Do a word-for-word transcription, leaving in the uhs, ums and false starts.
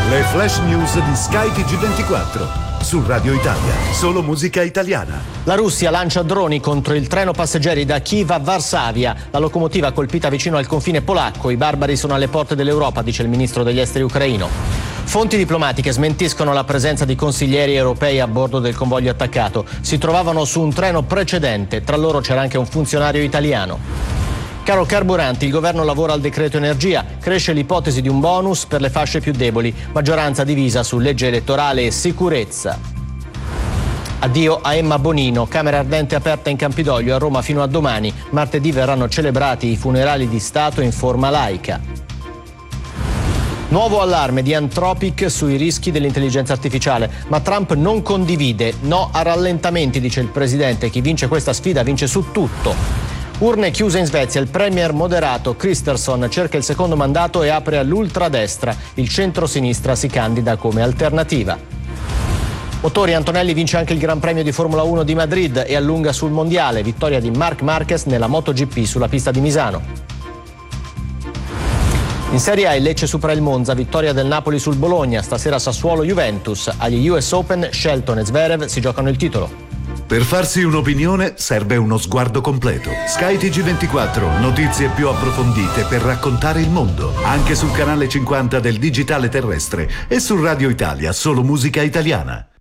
Le flash news di Sky T G ventiquattro. Su Radio Italia, solo musica italiana. La Russia lancia droni contro il treno passeggeri da Kiev a Varsavia. La locomotiva colpita vicino al confine polacco. I barbari sono alle porte dell'Europa, dice il ministro degli esteri ucraino. Fonti diplomatiche smentiscono la presenza di consiglieri europei a bordo del convoglio attaccato. Si trovavano su un treno precedente, tra loro c'era anche un funzionario italiano. Caro carburanti, il governo lavora al decreto energia, cresce l'ipotesi di un bonus per le fasce più deboli, maggioranza divisa su legge elettorale e sicurezza. Addio a Emma Bonino, camera ardente aperta in Campidoglio a Roma fino a domani. Martedì verranno celebrati i funerali di Stato in forma laica. Nuovo allarme di Anthropic sui rischi dell'intelligenza artificiale, ma Trump non condivide, no a rallentamenti, dice il presidente. Chi vince questa sfida vince su tutto. Urne chiuse in Svezia, il premier moderato Kristersson cerca il secondo mandato e apre all'ultradestra. Il centro-sinistra si candida come alternativa. Motori, Antonelli vince anche il Gran Premio di Formula uno di Madrid e allunga sul mondiale. Vittoria di Marc Marquez nella MotoGP sulla pista di Misano. In Serie A il Lecce supera il Monza, vittoria del Napoli sul Bologna. Stasera Sassuolo-Juventus. Agli U S Open Shelton e Zverev si giocano il titolo. Per farsi un'opinione serve uno sguardo completo. Sky T G ventiquattro, notizie più approfondite per raccontare il mondo. Anche sul canale cinquanta del digitale terrestre e su Radio Italia, solo musica italiana.